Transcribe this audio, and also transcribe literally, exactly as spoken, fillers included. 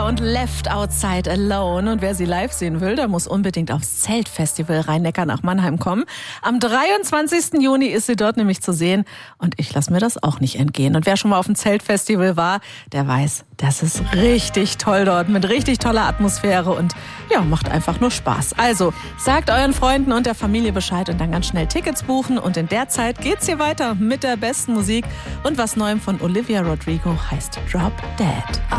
und Left Outside Alone. Und wer sie live sehen will, der muss unbedingt aufs Zeltfestival Rhein-Neckar nach Mannheim kommen. Am dreiundzwanzigsten Juni ist sie dort nämlich zu sehen. Und ich lasse mir das auch nicht entgehen. Und wer schon mal auf dem Zeltfestival war, der weiß, das ist richtig toll dort mit richtig toller Atmosphäre und ja, macht einfach nur Spaß. Also sagt euren Freunden und der Familie Bescheid und dann ganz schnell Tickets buchen. Und in der Zeit geht's hier weiter mit der besten Musik und was Neuem von Olivia Rodrigo heißt Drop Dead.